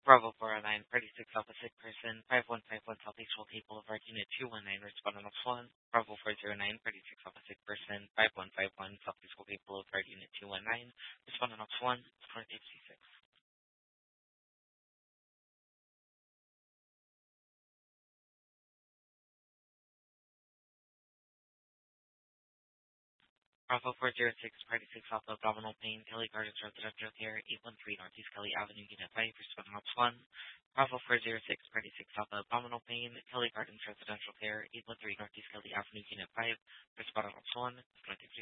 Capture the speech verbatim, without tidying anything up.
Bravo four oh nine, thirty-six Alpha sick person, five one five one Southeast Cape Boulevard, Unit two one nine, responding on one. Bravo four oh nine, thirty-six Alpha sick person, five one five one Southeast Cape Boulevard, Unit two one nine, responding on one, Score H C six. Bravo four oh six, thirty-six Alpha abdominal pain, Kelly Gardens Residential Care, eight one three Northeast Kelly Avenue, Unit five, responding on one. Bravo four oh six, thirty-six Alpha abdominal pain, Kelly Gardens Residential Care, eight one three Northeast Kelly Avenue, Unit five, responding on one, Score